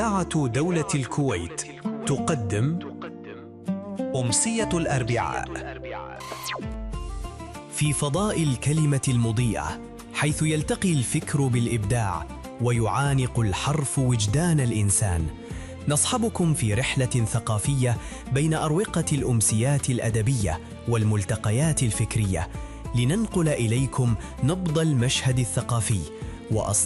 إذاعة دولة الكويت تقدم أمسية الأربعاء في فضاء الكلمة المضيئة، حيث يلتقي الفكر بالإبداع ويعانق الحرف وجدان الإنسان. نصحبكم في رحلة ثقافية بين أروقة الأمسيات الأدبية والملتقيات الفكرية، لننقل إليكم نبض المشهد الثقافي